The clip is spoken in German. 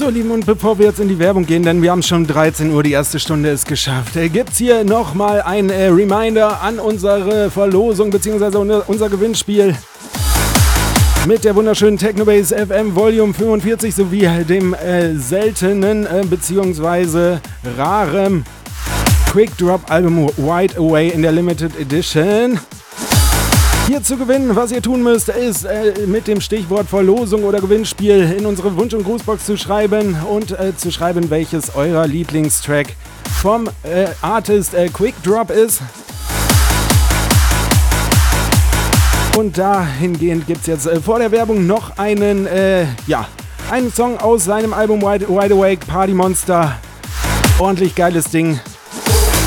So, Lieben, und bevor wir jetzt in die Werbung gehen, denn wir haben schon 13 Uhr, die erste Stunde ist geschafft, gibt's hier nochmal ein Reminder an unsere Verlosung bzw. unser Gewinnspiel mit der wunderschönen Technobase FM Volume 45 sowie dem seltenen bzw. raren Quick Drop Album Wide Away in der Limited Edition. Hier zu gewinnen, was ihr tun müsst, ist mit dem Stichwort Verlosung oder Gewinnspiel in unsere Wunsch- und Grußbox zu schreiben und zu schreiben, welches eurer Lieblingstrack vom Artist Quick Drop ist. Und dahingehend gibt es jetzt vor der Werbung noch einen Song aus seinem Album Wide Awake, Party Monster. Ordentlich geiles Ding.